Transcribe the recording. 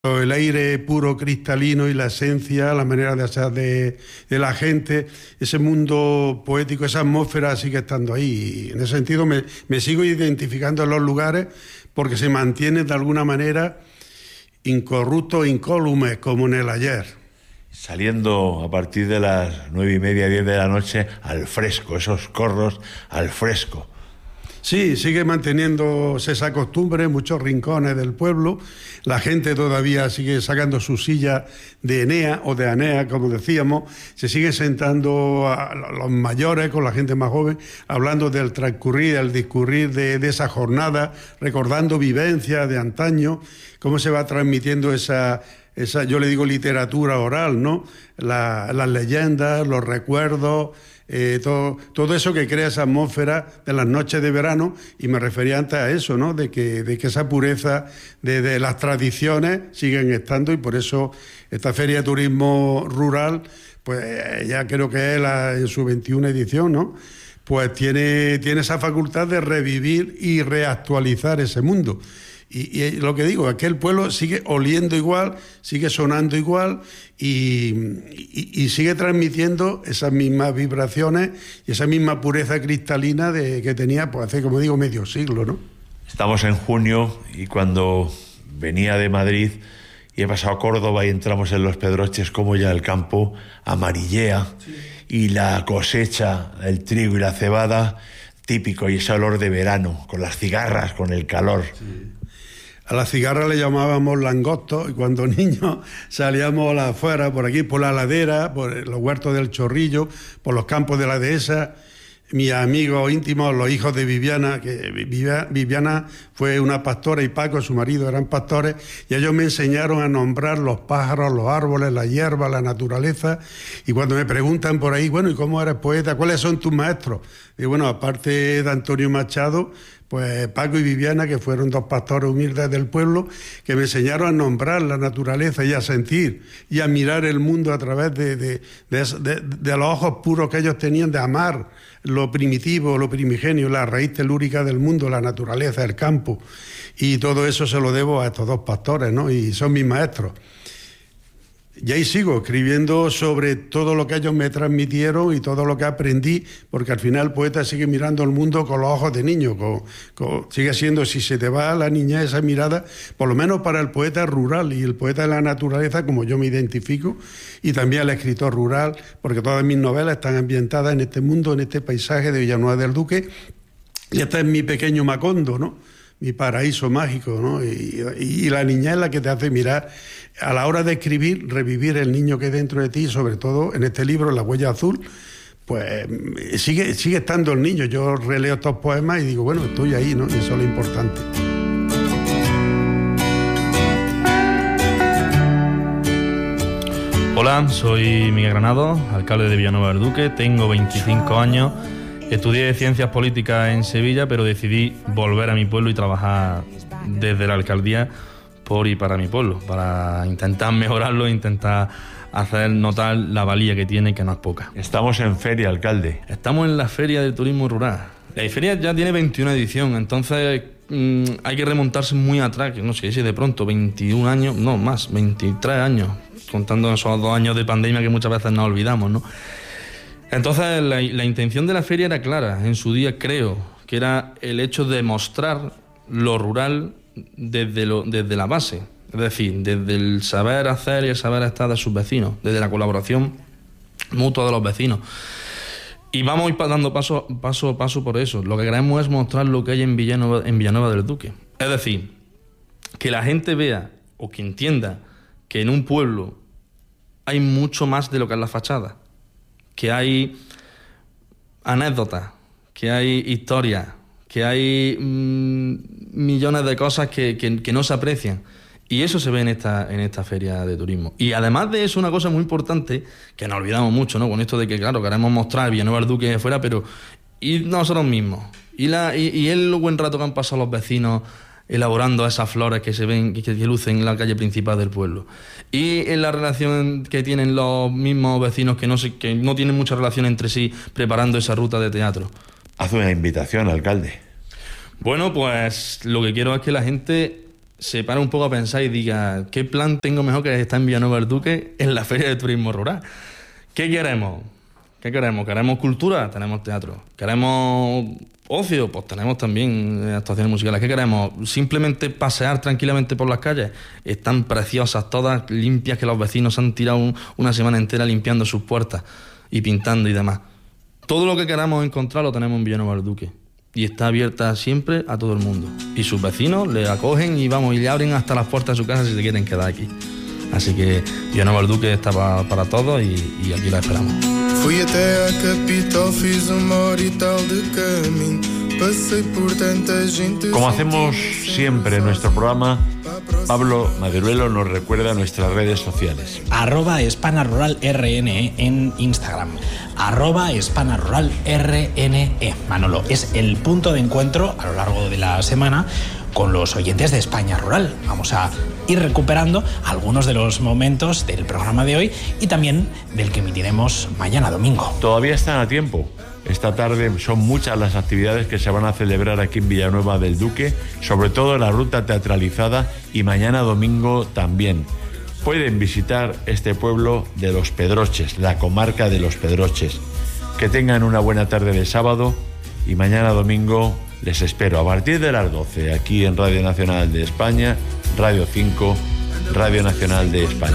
El aire puro, cristalino y la esencia, la manera de ser de la gente, ese mundo poético, esa atmósfera sigue estando ahí. Y en ese sentido me sigo identificando en los lugares porque se mantiene de alguna manera incorruptos, incólumes, como en el ayer. Saliendo a partir de las 9:30, 10 de la noche, al fresco, esos corros al fresco. Sí, sigue manteniéndose esa costumbre en muchos rincones del pueblo. La gente todavía sigue sacando su silla de Enea o de Anea, como decíamos. Se sigue sentando a los mayores con la gente más joven, hablando del transcurrir, del discurrir de esa jornada, recordando vivencias de antaño, cómo se va transmitiendo esa yo le digo literatura oral, ¿no? Las leyendas, los recuerdos, todo eso que crea esa atmósfera de las noches de verano, y me refería antes a eso, ¿no? De que esa pureza de las tradiciones siguen estando, y por eso esta Feria de Turismo Rural, pues ya creo que es en su 21 edición, ¿no? Pues tiene esa facultad de revivir y reactualizar ese mundo. Y lo que digo es que el pueblo sigue oliendo igual, sigue sonando igual y sigue transmitiendo esas mismas vibraciones y esa misma pureza cristalina que tenía, pues hace, como digo, medio siglo, ¿no? Estamos en junio y cuando venía de Madrid y he pasado a Córdoba y entramos en Los Pedroches, como ya el campo amarillea, sí, y la cosecha, el trigo y la cebada, típico, y ese olor de verano, con las cigarras, con el calor. Sí. A la cigarra le llamábamos langostos, y cuando niños salíamos afuera, por aquí, por la ladera, por los huertos del Chorrillo, por los campos de la dehesa. Mis amigos íntimos, los hijos de Viviana, que Viviana fue una pastora y Paco, su marido, eran pastores, y ellos me enseñaron a nombrar los pájaros, los árboles, la hierba, la naturaleza. Y cuando me preguntan por ahí, bueno, ¿y cómo eres poeta? ¿Cuáles son tus maestros? Y bueno, aparte de Antonio Machado, pues Paco y Viviana, que fueron dos pastores humildes del pueblo, que me enseñaron a nombrar la naturaleza y a sentir y a mirar el mundo a través de los ojos puros que ellos tenían, de amar lo primitivo, lo primigenio, la raíz telúrica del mundo, la naturaleza, el campo. Y todo eso se lo debo a estos dos pastores, ¿no? Y son mis maestros. Y ahí sigo escribiendo sobre todo lo que ellos me transmitieron y todo lo que aprendí, porque al final el poeta sigue mirando el mundo con los ojos de niño, sigue siendo, si se te va la niñez, esa mirada, por lo menos para el poeta rural y el poeta de la naturaleza, como yo me identifico, y también el escritor rural, porque todas mis novelas están ambientadas en este mundo, en este paisaje de Villanueva del Duque, y este es mi pequeño Macondo, ¿no? Mi paraíso mágico, ¿no? Y la niñez es la que te hace mirar, a la hora de escribir, revivir el niño que hay dentro de ti, sobre todo en este libro, La huella azul, pues sigue estando el niño. Yo releo estos poemas y digo, bueno, estoy ahí, ¿no? Y eso es lo importante. Hola, soy Miguel Granado, alcalde de Villanueva del Duque, tengo 25 años. Estudié Ciencias Políticas en Sevilla, pero decidí volver a mi pueblo y trabajar desde la alcaldía por y para mi pueblo, para intentar mejorarlo, intentar hacer notar la valía que tiene, que no es poca. Estamos en feria, alcalde. Estamos en la Feria de Turismo Rural. La feria ya tiene 21 edición, entonces hay que remontarse muy atrás, que no sé si de pronto 21 años, no más, 23 años, contando esos 2 años de pandemia que muchas veces nos olvidamos, ¿no? Entonces la intención de la feria era clara, en su día creo, que era el hecho de mostrar lo rural desde la base, es decir, desde el saber hacer y el saber estar de sus vecinos, desde la colaboración mutua de los vecinos. Y vamos a ir dando paso a paso por eso. Lo que queremos es mostrar lo que hay en Villanueva del Duque. Es decir, que la gente vea o que entienda que en un pueblo hay mucho más de lo que es la fachada. Que hay anécdotas, que hay historias, que hay millones de cosas que no se aprecian. Y eso se ve en esta feria de turismo. Y además de eso, una cosa muy importante, que nos olvidamos mucho, ¿no? Con esto de que, claro, queremos mostrar Villanueva del Duque de fuera, pero y nosotros mismos. Y el buen rato que han pasado los vecinos elaborando esas flores que se ven, que lucen en la calle principal del pueblo. Y en la relación que tienen los mismos vecinos que no tienen mucha relación entre sí, preparando esa ruta de teatro. Haz una invitación, alcalde. Bueno, pues lo que quiero es que la gente se para un poco a pensar y diga, ¿qué plan tengo mejor que estar en Villanueva del Duque en la Feria de Turismo Rural? ¿Qué queremos? ¿Queremos cultura? Tenemos teatro. ¿Queremos ocio? Pues tenemos también actuaciones musicales. ¿Qué queremos? ¿Simplemente pasear tranquilamente por las calles? Están preciosas, todas limpias, que los vecinos han tirado una semana entera limpiando sus puertas y pintando y demás. Todo lo que queramos encontrar lo tenemos en Villanueva del Duque. Y está abierta siempre a todo el mundo. Y sus vecinos le acogen y le abren hasta las puertas de su casa si se quieren quedar aquí. Así que Villanueva del Duque está para todos y aquí la esperamos. Fui até a capital, fiz uma hora e tal de caminho. Passei por tanta gente. Como hacemos siempre en nuestro programa, Pablo Maderuelo nos recuerda nuestras redes sociales. @HispanaruralRNE en Instagram. @HispanaruralRNE. Manolo, es el punto de encuentro a lo largo de la semana con los oyentes de España Rural. Vamos a ir recuperando algunos de los momentos del programa de hoy y también del que emitiremos mañana domingo. Todavía están a tiempo. Esta tarde son muchas las actividades que se van a celebrar aquí en Villanueva del Duque, sobre todo la ruta teatralizada, y mañana domingo también. Pueden visitar este pueblo de Los Pedroches, la comarca de Los Pedroches. Que tengan una buena tarde de sábado y mañana domingo les espero a partir de las 12 aquí en Radio Nacional de España, Radio 5, Radio Nacional de España.